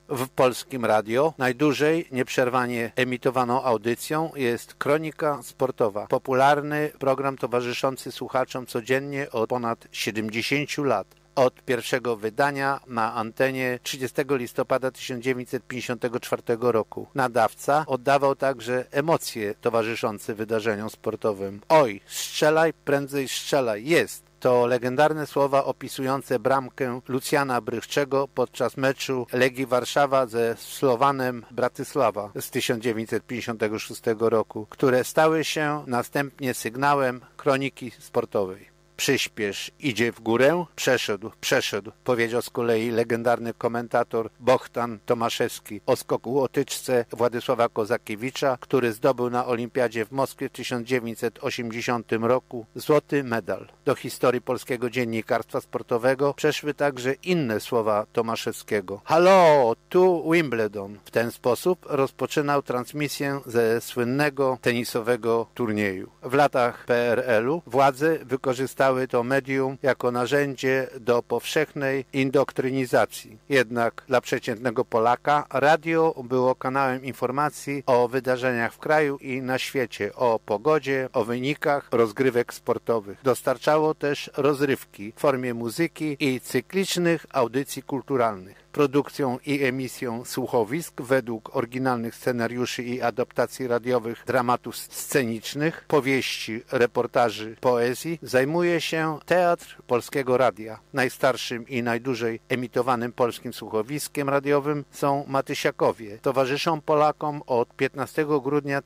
W Polskim Radio najdłużej nieprzerwanie emitowaną audycją jest Kronika Sportowa, popularny program towarzyszący słuchaczom codziennie od ponad 70 lat. Od pierwszego wydania na antenie 30 listopada 1954 roku. Nadawca oddawał także emocje towarzyszące wydarzeniom sportowym. Oj, strzelaj, prędzej strzelaj, jest! To legendarne słowa opisujące bramkę Lucjana Brychczego podczas meczu Legii Warszawa ze Slowanem Bratysława z 1956 roku, które stały się następnie sygnałem kroniki sportowej. Przyspiesz, idzie w górę, przeszedł, powiedział z kolei legendarny komentator Bohdan Tomaszewski o skoku łotyczce Władysława Kozakiewicza, który zdobył na Olimpiadzie w Moskwie w 1980 roku złoty medal. Do historii polskiego dziennikarstwa sportowego przeszły także inne słowa Tomaszewskiego. Halo, tu Wimbledon. W ten sposób rozpoczynał transmisję ze słynnego tenisowego turnieju. W latach PRL-u władze wykorzystały to medium jako narzędzie do powszechnej indoktrynizacji. Jednak dla przeciętnego Polaka radio było kanałem informacji o wydarzeniach w kraju i na świecie, o pogodzie, o wynikach rozgrywek sportowych. Dostarczało też rozrywki w formie muzyki i cyklicznych audycji kulturalnych. Produkcją i emisją słuchowisk według oryginalnych scenariuszy i adaptacji radiowych dramatów scenicznych, powieści, reportaży, poezji zajmuje się Teatr Polskiego Radia. Najstarszym i najdłużej emitowanym polskim słuchowiskiem radiowym są Matysiakowie. Towarzyszą Polakom od 15 grudnia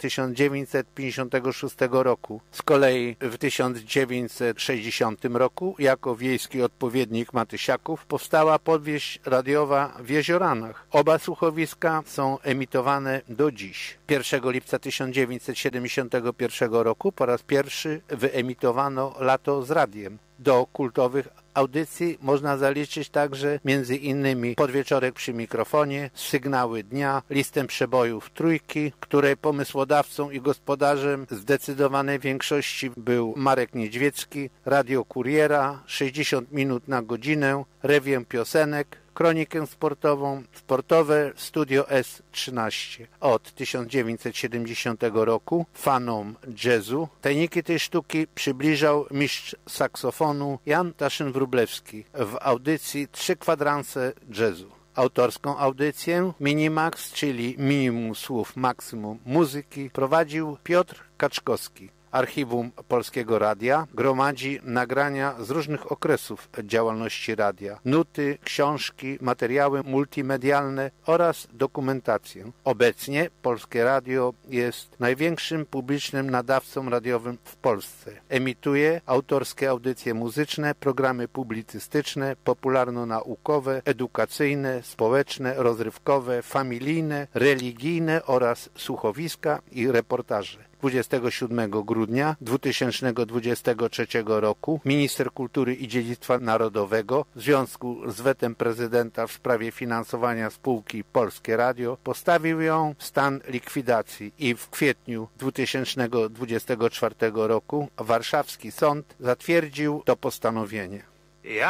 1956 roku. Z kolei w 1960 roku jako wiejski odpowiednik Matysiaków powstała powieść radiowa w Jezioranach. Oba słuchowiska są emitowane do dziś. 1 lipca 1971 roku po raz pierwszy wyemitowano Lato z radiem. Do kultowych audycji można zaliczyć także m.in. Podwieczorek przy mikrofonie, Sygnały dnia, listę przebojów Trójki, której pomysłodawcą i gospodarzem zdecydowanej większości był Marek Niedźwiecki, Radio Kuriera, 60 minut na godzinę, rewiem piosenek, kronikę sportową, sportowe Studio S13. Od 1970 roku fanom jazzu tajniki tej sztuki przybliżał mistrz saksofonu Jan Taszyn-Wróblewski w audycji Trzy kwadranse jazzu. Autorską audycję Minimax, czyli minimum słów, maksimum muzyki, prowadził Piotr Kaczkowski. Archiwum Polskiego Radia gromadzi nagrania z różnych okresów działalności radia, nuty, książki, materiały multimedialne oraz dokumentację. Obecnie Polskie Radio jest największym publicznym nadawcą radiowym w Polsce. Emituje autorskie audycje muzyczne, programy publicystyczne, popularno-naukowe, edukacyjne, społeczne, rozrywkowe, familijne, religijne oraz słuchowiska i reportaże. 27 grudnia 2023 roku minister kultury i dziedzictwa narodowego w związku z wetem prezydenta w sprawie finansowania spółki Polskie Radio postawił ją w stan likwidacji i w kwietniu 2024 roku warszawski sąd zatwierdził to postanowienie.